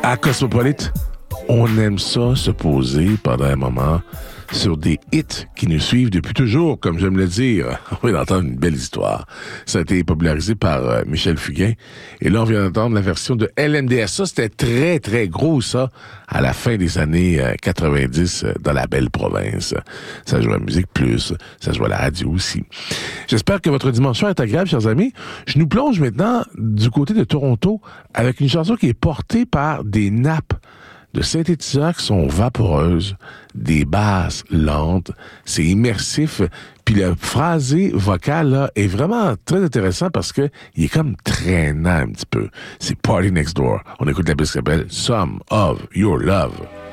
À Cosmopolite, on aime ça se poser pendant un moment sur des hits qui nous suivent depuis toujours, comme j'aime le dire. On vient d'entendre une belle histoire. Ça a été popularisé par Michel Fugain. Et là, on vient d'entendre la version de LMDS. Ça, c'était très, très gros, ça, à la fin des années 90 dans la belle province. Ça jouait à Musique Plus, ça jouait à la radio aussi. J'espère que votre dimanche est agréable, chers amis. Je nous plonge maintenant du côté de Toronto avec une chanson qui est portée par des nappes de synthétiseurs qui sont vaporeuses, des basses lentes, c'est immersif, puis le phrasé vocal là est vraiment très intéressant parce que il est comme traînant un petit peu. C'est Party Next Door. On écoute la pièce qui s'appelle Some of Your Love.